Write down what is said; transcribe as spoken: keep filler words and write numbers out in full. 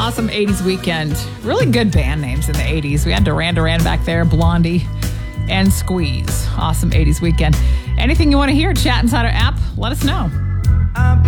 Awesome eighties Weekend. Really good band names in the eighties. We had Duran Duran back there, Blondie, and Squeeze. Awesome eighties Weekend. Anything you want to hear, Chat Insider app, let us know.